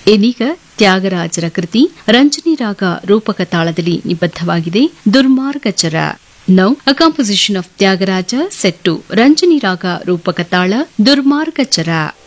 ಏನೀಗ ತ್ಯಾಗರಾಜರ ಕೃತಿ ರಂಜನಿ ರಾಗ ರೂಪಕ ತಾಳದಲ್ಲಿ ನಿಬದ್ಧವಾಗಿದೆ ದುರ್ಮಾರ್ಗಚರ. Now, a composition of Tyagaraja set to Ranjani Raga Rupaka Tala Durmargachara.